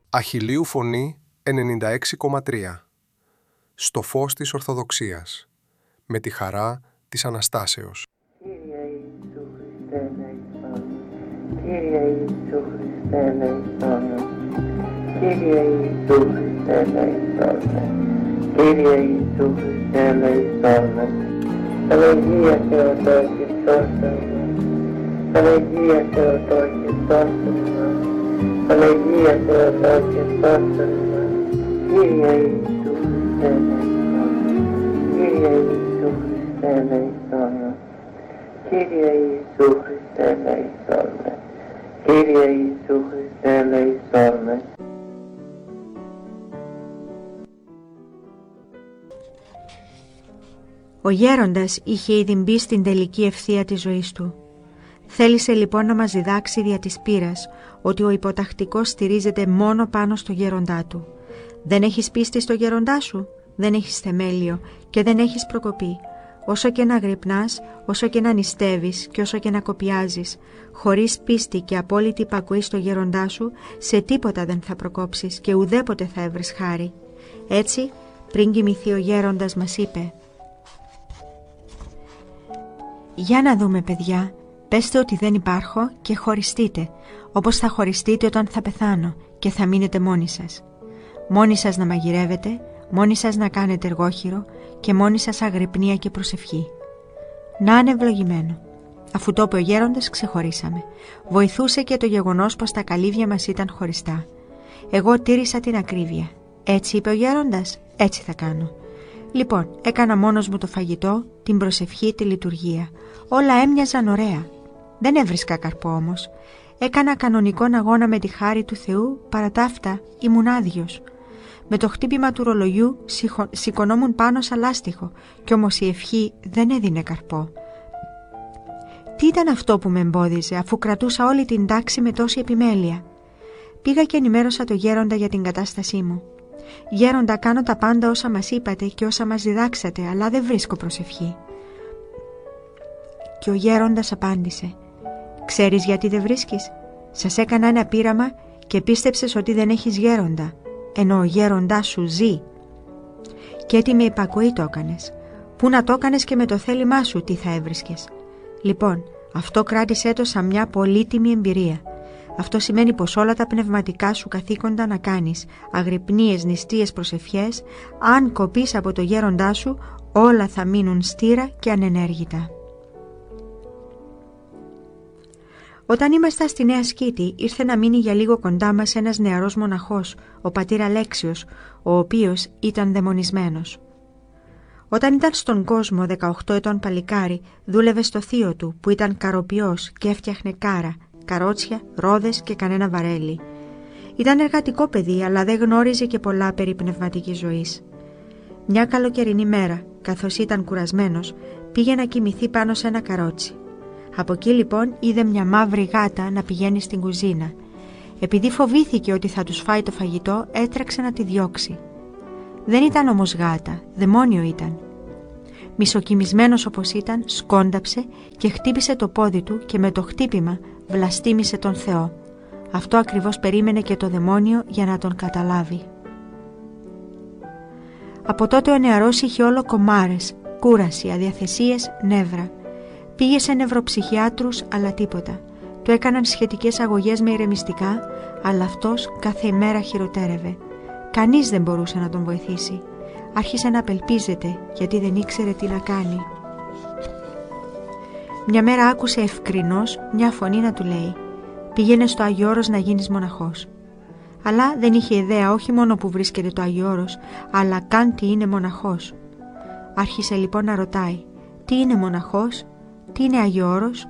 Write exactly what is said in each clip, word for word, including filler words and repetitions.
Αχιλλείου Φωνή ενενήντα έξι κόμμα τρία. Στο φως της Ορθοδοξίας. Με τη χαρά της Αναστάσεως. Κύριε Ιησού Χριστέ ελεησόν μας. Κύριε Ιησού Χριστέ ελεησόν μας. Κύριε Ιησού Χριστέ ελεησόν μας. Παναγία Θεοτόκ και σώσον μας. Παναγία Θεοτόκ και σώσον μας. Παναγία Θεοτόκ και σώσον μας. Κύριε Ιησού Χριστέ ελεησόν μας. Κύριε Ιησού Χριστέ ελεησόν μας. Κύριε Ιησού Χριστέ ελεησόν μας. Κύριε Ιησού Χριστέ ελεησόν μας. Ο γέροντας είχε ήδη μπει στην τελική ευθεία της ζωής του. Θέλησε λοιπόν να μας διδάξει δια της πείρας ότι ο υποτακτικός στηρίζεται μόνο πάνω στο γέροντά του. Δεν έχεις πίστη στο γέροντά σου, δεν έχεις θεμέλιο και δεν έχεις προκοπή. Όσο και να γρυπνάς, όσο και να νηστεύεις και όσο και να κοπιάζεις, χωρίς πίστη και απόλυτη υπακοή στο γέροντά σου, σε τίποτα δεν θα προκόψεις και ουδέποτε θα έβρεις χάρη. Έτσι, πριν κοιμηθεί ο γέροντας μας είπε: «Για να δούμε, παιδιά, πέστε ότι δεν υπάρχω και χωριστείτε, όπως θα χωριστείτε όταν θα πεθάνω και θα μείνετε μόνοι σας. Μόνοι σας να μαγειρεύετε, μόνοι σας να κάνετε εργόχειρο και μόνοι σας αγρυπνία και προσευχή». Να είναι ευλογημένο. Αφού το είπε ο γέροντας, ξεχωρίσαμε. Βοηθούσε και το γεγονός πως τα καλύβια μας ήταν χωριστά. Εγώ τήρησα την ακρίβεια. Έτσι είπε ο γέροντας, έτσι θα κάνω. Λοιπόν, έκανα μόνος μου το φαγητό, την προσευχή, τη λειτουργία. Όλα έμοιαζαν ωραία. Δεν έβρισκα καρπό όμως. Έκανα κανονικόν αγώνα με τη χάρη του Θεού, παρά τα αυτά ήμουν άδειος. Με το χτύπημα του ρολογιού σηκωνόμουν πάνω σαν λάστιχο κι όμως η ευχή δεν έδινε καρπό. Τι ήταν αυτό που με εμπόδιζε αφού κρατούσα όλη την τάξη με τόση επιμέλεια? Πήγα και ενημέρωσα το γέροντα για την κατάστασή μου. «Γέροντα, κάνω τα πάντα όσα μας είπατε και όσα μας διδάξατε, αλλά δεν βρίσκω προσευχή». Και ο γέροντας απάντησε: «Ξέρεις γιατί δεν βρίσκεις? Σας έκανα ένα πείραμα και πίστεψες ότι δεν έχεις γέροντα, ενώ ο γέροντάς σου ζει. Και έτοιμη υπακοή το έκανες. Πού να το έκανες και με το θέλημά σου τι θα έβρισκες? Λοιπόν, αυτό κράτησέ το σαν μια πολύτιμη εμπειρία. Αυτό σημαίνει πως όλα τα πνευματικά σου καθήκοντα να κάνεις, αγρυπνίες, νηστείες, προσευχές, αν κοπείς από το γέροντά σου, όλα θα μείνουν στήρα και ανενέργητα». Όταν ήμασταν στη Νέα Σκήτη, ήρθε να μείνει για λίγο κοντά μας ένας νεαρός μοναχός, ο πατήρ Αλέξιος, ο οποίος ήταν δαιμονισμένος. Όταν ήταν στον κόσμο, δεκαοκτώ ετών παλικάρι, δούλευε στο θείο του, που ήταν καροποιός και έφτιαχνε κάρα, καρότσια, ρόδες και κανένα βαρέλι. Ήταν εργατικό παιδί, αλλά δεν γνώριζε και πολλά περί πνευματικής ζωής. Μια καλοκαιρινή μέρα, καθώς ήταν κουρασμένος, πήγε να κοιμηθεί πάνω σε ένα καρότσι. Από εκεί λοιπόν είδε μια μαύρη γάτα να πηγαίνει στην κουζίνα. Επειδή φοβήθηκε ότι θα τους φάει το φαγητό, έτρεξε να τη διώξει. Δεν ήταν όμως γάτα, δαιμόνιο ήταν. Μισοκοιμισμένος όπως ήταν, σκόνταψε και χτύπησε το πόδι του και με το χτύπημα βλαστήμησε τον Θεό. Αυτό ακριβώς περίμενε και το δαιμόνιο για να τον καταλάβει. Από τότε ο νεαρός είχε όλο κομάρες, κούραση, αδιαθεσίες, νεύρα. Πήγε σε νευροψυχιάτρους, αλλά τίποτα. Του έκαναν σχετικές αγωγές με ηρεμιστικά, αλλά αυτός κάθε ημέρα χειροτέρευε. Κανείς δεν μπορούσε να τον βοηθήσει. Άρχισε να απελπίζεται, γιατί δεν ήξερε τι να κάνει. Μια μέρα άκουσε ευκρινώς μια φωνή να του λέει: «Πήγαινε στο Άγιο Όρος να γίνεις μοναχός». Αλλά δεν είχε ιδέα όχι μόνο που βρίσκεται το Άγιο Όρος, αλλά καν τι είναι μοναχός. Άρχισε λοιπόν να ρωτάει: «Τι είναι μοναχός? Τι είναι Άγιο Όρος?»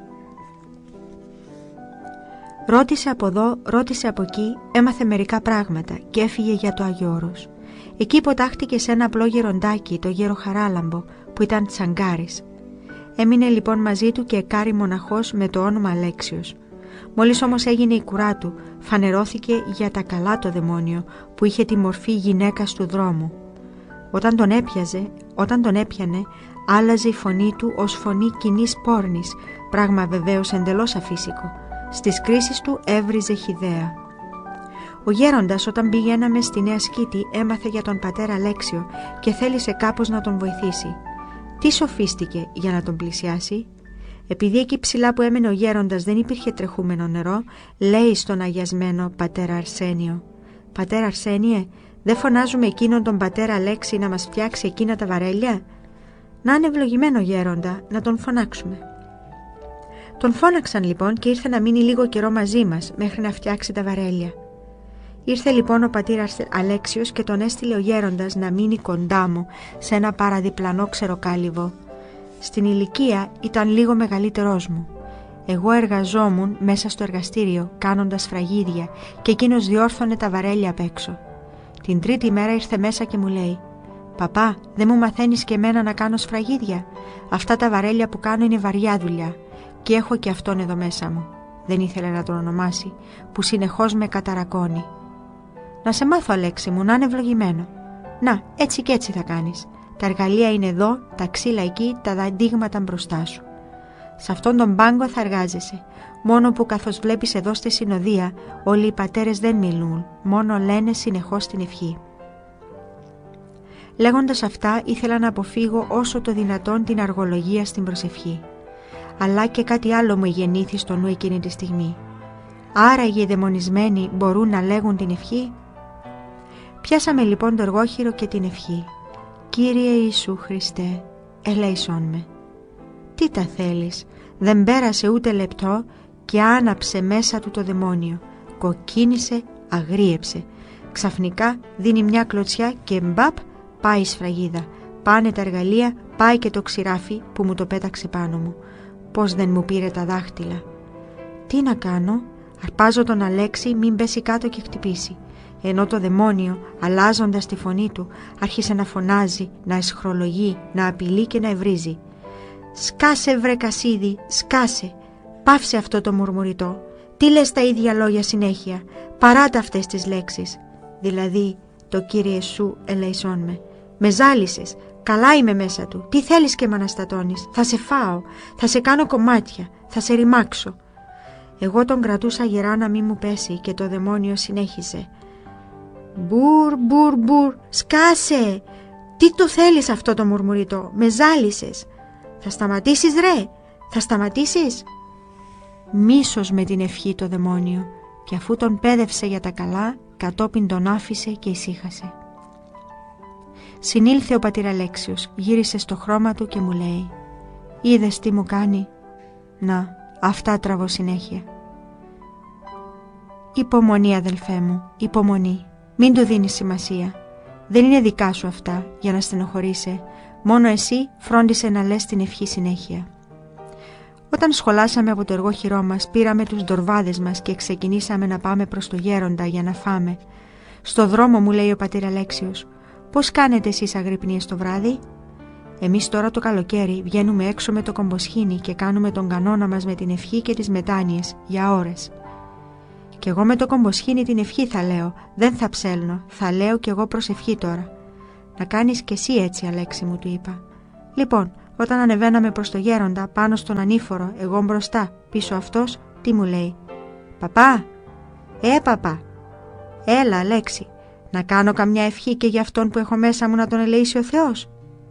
Ρώτησε από εδώ, ρώτησε από εκεί, έμαθε μερικά πράγματα και έφυγε για το Άγιο Όρος. Εκεί υποτάχτηκε σε ένα απλό γεροντάκι, το γέρο Χαράλαμπο, που ήταν τσαγκάρης. Έμεινε λοιπόν μαζί του και εκάρη μοναχός με το όνομα Αλέξιος. Μόλις όμως έγινε η κουρά του, φανερώθηκε για τα καλά το δαιμόνιο, που είχε τη μορφή γυναίκας του δρόμου. Όταν τον έπιαζε, όταν τον έπιανε, άλλαζε η φωνή του ως φωνή κοινής πόρνης, πράγμα βεβαίως εντελώς αφύσικο. Στις κρίσεις του έβριζε χυδαία. Ο γέροντας όταν πηγαίναμε στη Νέα Σκήτη έμαθε για τον πατέρα Αλέξιο και θέλησε κάπως να τον βοηθήσει. Τι σοφίστηκε για να τον πλησιάσει? Επειδή εκεί ψηλά που έμενε ο γέροντας δεν υπήρχε τρεχούμενο νερό, λέει στον αγιασμένο πατέρα Αρσένιο: «Πατέρα Αρσένιε, δεν φωνάζουμε εκείνον τον πατέρα Αλέξη να μας φτιάξει εκείνα τα βαρέλια? Να είναι ευλογημένο γέροντα, να τον φωνάξουμε». Τον φώναξαν λοιπόν και ήρθε να μείνει λίγο καιρό μαζί μας μέχρι να φτιάξει τα βαρέλια. Ήρθε λοιπόν ο πατήρας Αλέξιος και τον έστειλε ο γέροντας να μείνει κοντά μου σε ένα παραδιπλανό ξεροκάλυβο. Στην ηλικία ήταν λίγο μεγαλύτερός μου. Εγώ εργαζόμουν μέσα στο εργαστήριο κάνοντας σφραγίδια και εκείνος διόρθωνε τα βαρέλια απ' έξω. Την τρίτη μέρα ήρθε μέσα και μου λέει: «Παπά, δεν μου μαθαίνεις και εμένα να κάνω σφραγίδια? Αυτά τα βαρέλια που κάνω είναι βαριά δουλειά και έχω και αυτόν εδώ μέσα μου». Δεν ήθελε να τον ονομάσει, που συνεχώς με καταρακώνει. «Να σε μάθω, Αλέξη μου, να είναι ευλογημένο. Να, έτσι και έτσι θα κάνεις. Τα εργαλεία είναι εδώ, τα ξύλα εκεί, τα δείγματα μπροστά σου. Σε αυτόν τον πάγκο θα εργάζεσαι. Μόνο που καθώς βλέπεις εδώ στη συνοδεία, όλοι οι πατέρες δεν μιλούν, μόνο λένε συνεχώς την ευχή». Λέγοντας αυτά, ήθελα να αποφύγω όσο το δυνατόν την αργολογία στην προσευχή. Αλλά και κάτι άλλο μου γεννήθη στο νου εκείνη τη στιγμή. Άραγε οι δαιμονισμένοι μπορούν να λέγουν την ευχή? Πιάσαμε λοιπόν το εργόχειρο και την ευχή. «Κύριε Ιησού Χριστέ, ελέησόν με». Τι τα θέλεις? Δεν πέρασε ούτε λεπτό και άναψε μέσα του το δαιμόνιο. Κοκκίνησε, αγρίεψε. Ξαφνικά δίνει μια κλωτσιά και μπαπ, πάει η σφραγίδα. Πάνε τα εργαλεία, πάει και το ξηράφι που μου το πέταξε πάνω μου. Πώς δεν μου πήρε τα δάχτυλα. Τι να κάνω? Αρπάζω τον Αλέξη μην πέσει κάτω και χτυπήσει. Ενώ το δαιμόνιο, αλλάζοντας τη φωνή του, άρχισε να φωνάζει, να εσχρολογεί, να απειλεί και να ευρίζει. «Σκάσε βρε Κασίδη, σκάσε! Πάυσε αυτό το μουρμουριτό! Τι λες τα ίδια λόγια συνέχεια? Παράτα αυτές τις λέξεις!» Δηλαδή, το «Κύριε Ιησού ελέησόν με». «Με ζάλισες, καλά είμαι μέσα του, τι θέλεις και με αναστατώνεις? Θα σε φάω, θα σε κάνω κομμάτια, θα σε ρημάξω». Εγώ τον κρατούσα γερά να μην μου πέσει και το δαιμόνιο συνέχισε. «Μπουρ, μπουρ, μπουρ, σκάσε! Τι το θέλεις αυτό το μουρμουριτό? Με ζάλισες! Θα σταματήσεις ρε, θα σταματήσεις?» Μίσος με την ευχή το δαιμόνιο και αφού τον πέδευσε για τα καλά, κατόπιν τον άφησε και ησύχασε. Συνήλθε ο πατήρ Αλέξιος, γύρισε στο χρώμα του και μου λέει: «Είδες τι μου κάνει? Να, αυτά τραβώ συνέχεια». «Υπομονή αδελφέ μου, υπομονή. Μην του δίνεις σημασία. Δεν είναι δικά σου αυτά για να στενοχωρείσαι. Μόνο εσύ φρόντισε να λες την ευχή συνέχεια». Όταν σχολάσαμε από το εργόχειρό μας, πήραμε τους ντορβάδες μας και ξεκινήσαμε να πάμε προς το γέροντα για να φάμε. Στο δρόμο μου λέει ο πατήρ Αλέξιος: «Πώς κάνετε εσείς αγρυπνίες το βράδυ?» «Εμείς τώρα το καλοκαίρι βγαίνουμε έξω με το κομποσχήνι και κάνουμε τον κανόνα μας με την ευχή και τις μετάνοιες για ώρες». «Κι εγώ με το κομποσχήνι την ευχή θα λέω, δεν θα ψέλνω, θα λέω κι εγώ προσευχή τώρα». «Να κάνεις κι εσύ έτσι, Αλέξη μου», του είπα. Λοιπόν, όταν ανεβαίναμε προς το γέροντα πάνω στον ανήφορο, εγώ μπροστά, πίσω αυτός, τι μου λέει? «Παπά, ε παπά, έλα Αλέξη, να κάνω καμιά ευχή και για αυτόν που έχω μέσα μου να τον ελεήσει ο Θεός?»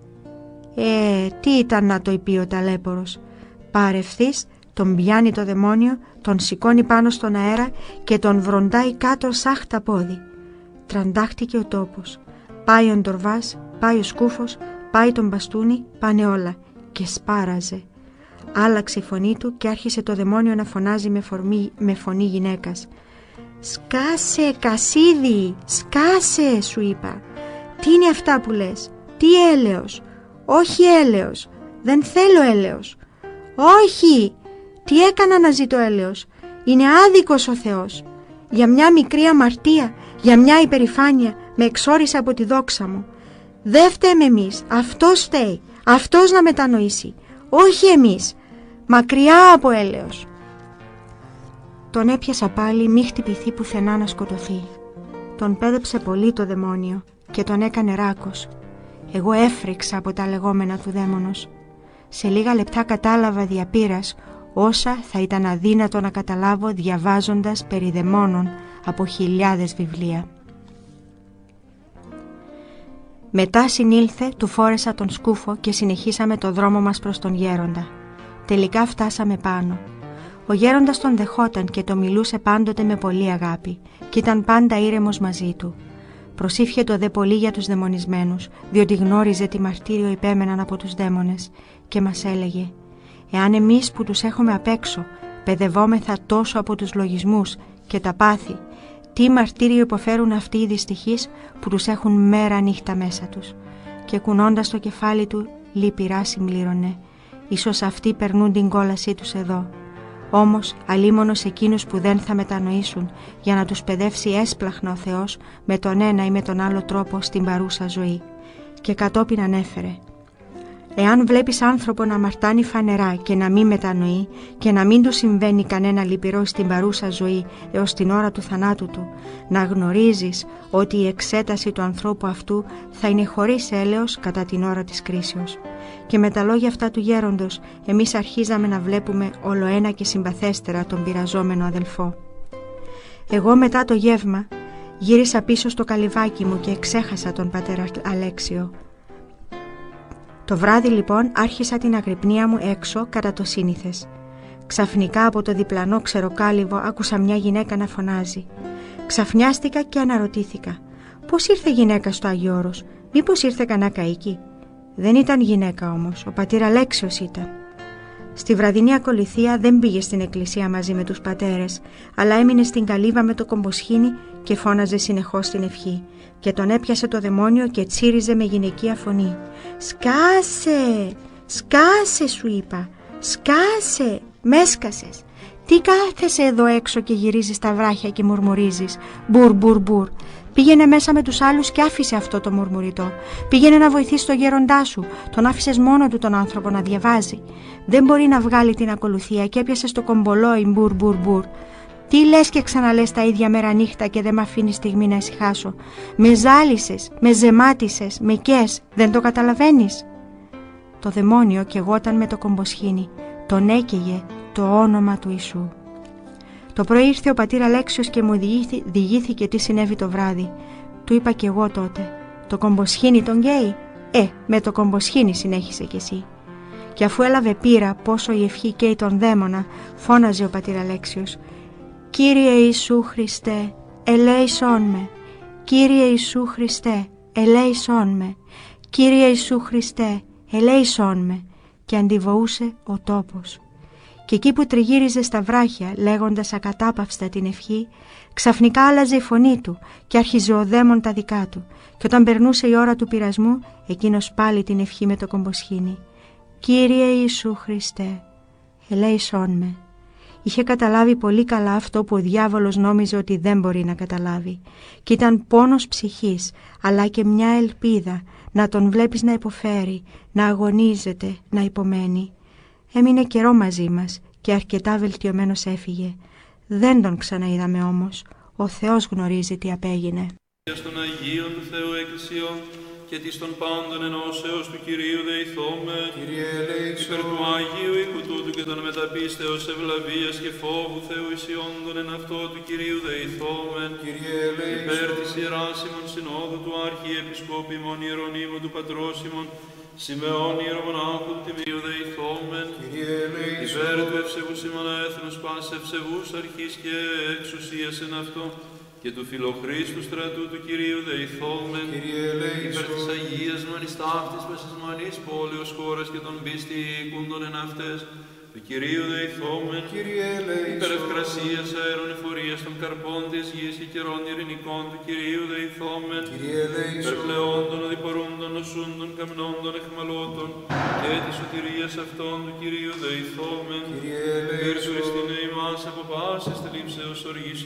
Ε, τι ήταν να το είπε ο ταλέπορος. Πάρε ευθύς, τον πιάνει το δαιμόνιο, τον σηκώνει πάνω στον αέρα και τον βροντάει κάτω σάχτα πόδι. Τραντάχτηκε ο τόπος. Πάει ο ντορβάς, πάει ο σκούφος, πάει τον μπαστούνι, πάνε όλα και σπάραζε. Άλλαξε η φωνή του και άρχισε το δαιμόνιο να φωνάζει με, φορμή, με φωνή γυναίκας. «Σκάσε Κασίδη, σκάσε», σου είπα. «Τι είναι αυτά που λες? Τι έλεος? Όχι έλεος, δεν θέλω έλεος. Όχι, τι έκανα να ζητώ έλεος? Είναι άδικος ο Θεός. Για μια μικρή αμαρτία, για μια υπερηφάνεια με εξόρισε από τη δόξα μου. Δεν φταίμε εμείς, αυτός φταίει, αυτός να μετανοήσει, όχι εμείς, μακριά από έλεος». Τον έπιασα πάλι μη χτυπηθεί πουθενά να σκοτωθεί. Τον πέδεψε πολύ το δαιμόνιο και τον έκανε ράκος. Εγώ έφρυξα από τα λεγόμενα του δαίμονος. Σε λίγα λεπτά κατάλαβα διαπείρας όσα θα ήταν αδύνατο να καταλάβω διαβάζοντας περί δαιμόνων από χιλιάδες βιβλία. Μετά συνήλθε, του φόρεσα τον σκούφο και συνεχίσαμε το δρόμο μας προς τον γέροντα. Τελικά φτάσαμε πάνω. Ο γέροντας τον δεχόταν και το μιλούσε πάντοτε με πολύ αγάπη και ήταν πάντα ήρεμος μαζί του. Προσήφιε το δε πολύ για τους δαιμονισμένους, διότι γνώριζε τι μαρτύριο υπέμεναν από τους δαίμονες και μας έλεγε: «Εάν εμείς που τους έχουμε απ' έξω παιδευόμεθα τόσο από τους λογισμούς και τα πάθη, τι μαρτύριο υποφέρουν αυτοί οι δυστυχείς που τους έχουν μέρα νύχτα μέσα τους». Και κουνώντας το κεφάλι του λυπηρά συμπλήρωνε: «Ίσως αυτοί περνούν την κόλασή τους εδώ. Όμως αλίμονος εκείνους που δεν θα μετανοήσουν για να τους παιδεύσει έσπλαχνα ο Θεός με τον ένα ή με τον άλλο τρόπο στην παρούσα ζωή». Και κατόπιν ανέφερε: «Εάν βλέπεις άνθρωπο να αμαρτάνει φανερά και να μην μετανοεί και να μην του συμβαίνει κανένα λυπηρό στην παρούσα ζωή έως την ώρα του θανάτου του, να γνωρίζεις ότι η εξέταση του ανθρώπου αυτού θα είναι χωρίς έλεος κατά την ώρα της κρίσεως». Και με τα λόγια αυτά του γέροντος εμείς αρχίζαμε να βλέπουμε ολοένα και συμπαθέστερα τον πειραζόμενο αδελφό. Εγώ μετά το γεύμα γύρισα πίσω στο καλυβάκι μου και εξέχασα τον πατέρα Αλέξιο. Το βράδυ λοιπόν άρχισα την αγρυπνία μου έξω κατά το σύνηθες. Ξαφνικά από το διπλανό ξεροκάλυβο άκουσα μια γυναίκα να φωνάζει. Ξαφνιάστηκα και αναρωτήθηκα: πώς ήρθε γυναίκα στο Άγιο Όρος, μήπως ήρθε κανένα καΐκι? Δεν ήταν γυναίκα όμως, ο πατήρ Αλέξιος ήταν. Στη βραδινή ακολουθία δεν πήγε στην εκκλησία μαζί με τους πατέρες, αλλά έμεινε στην καλύβα με το κομποσχήνι και φώναζε συνεχώς την ευχή. Και τον έπιασε το δαιμόνιο και τσίριζε με γυναικεία φωνή: «Σκάσε! Σκάσε, σου είπα! Σκάσε! Μέσκασες! Τι κάθεσαι εδώ έξω και γυρίζεις τα βράχια και μουρμουρίζεις? Μπουρ, μπουρ, μπουρ! Πήγαινε μέσα με τους άλλους και άφησε αυτό το μουρμουριτό. Πήγαινε να βοηθήσει τον γέροντά σου. Τον άφησες μόνο του τον άνθρωπο να διαβάζει. Δεν μπορεί να βγάλει την ακολουθία και έπιασε το κομπολόι μπουρ, μπουρ, μπουρ. Τι λες και ξαναλες τα ίδια μέρα νύχτα και δεν μ' αφήνει στιγμή να ησυχάσω? Με ζάλισες, με ζεμάτισες, με κες, δεν το καταλαβαίνεις?» Το δαιμόνιο καιγόταν με το κομποσχήνι. Τον έκαιγε το όνομα του Ιησού. Το πρωί ήρθε ο πατήρ Αλέξιος και μου διηγήθη, διηγήθηκε τι συνέβη το βράδυ. Του είπα κι εγώ τότε: «Το κομποσχήνι τον καίει?» «Ε, με το κομποσχήνι», συνέχισε κι εσύ. Και αφού έλαβε πείρα πόσο η ευχή καίει τον δαίμονα, φώναζε ο πατήρ Αλέξιος: «Κύριε Ιησού Χριστέ, ελέησόν με! Κύριε Ιησού Χριστέ, ελέησόν με! Κύριε Ιησού Χριστέ, ελέησόν με!» Και αντιβοούσε ο τόπος. Και εκεί που τριγύριζε στα βράχια λέγοντας ακατάπαυστα την ευχή, ξαφνικά άλλαζε η φωνή του και άρχιζε ο δαίμον τα δικά του. Και όταν περνούσε η ώρα του πειρασμού, εκείνος πάλι την ευχή με το κομποσχήνι: «Κύριε Ιησού Χριστέ, ελέησόν με!» Είχε καταλάβει πολύ καλά αυτό που ο διάβολος νόμιζε ότι δεν μπορεί να καταλάβει. Και ήταν πόνος ψυχής, αλλά και μια ελπίδα να τον βλέπεις να υποφέρει, να αγωνίζεται, να υπομένει. Έμεινε καιρό μαζί μας και αρκετά βελτιωμένος έφυγε. Δεν τον ξαναείδαμε όμως. Ο Θεός γνωρίζει τι απέγινε. Στον Αγίον του Θεού Εκκλησιών και της των πάντων ενώσεως του Κυρίου δεηθώμε. Κύριε ελέησον. Υπέρ του Αγίου οίκου τούτου και των μεταπίστεως ευλαβίας και φόβου Θεού ισιόντων εν αυτό του Κυρίου δεηθώμε. Κύριε ελέησον. Υπέρ της Ιεράς ημών Συνόδου του Αρχιεπισκόπου ημών Ιερονύμου του Πατρός ημών Σιμεών Ιερομονάχου Τιμίου δεηθόμεν. Κύριε ελέησον. Υπέρ του ευσεβούς ημών έθνους πας ευσεβούς αρχής και εξουσίας εν αυτό και του φιλοχρήστου στρατού του Κυρίου δεηθόμεν. Κύριε ελέησον. Υπέρ της Αγίας Μανιστάφτης πασισμανής πόλεως χώρας και των πίστη οίκουντων εν αυτές του Κυρίου δεηθόμεν. Κύριε ελέησον. Υπέρ ευκρασίας αέρων εφορίας των καρπών της γης και καιρών ειρηνικών του Κυρίου δεηθόμεν. Κύριε ελέησον. Υπέρ πλεόντων, οδηπορούντων, νοσούντων, καμνόντων, εχμαλώτων και της σωτηρίας αυτών του Κυρίου δεηθόμεν. Κύριε ελέησον. Υπέρ του εστινέ ημάς από πάσης θλίψεως οργής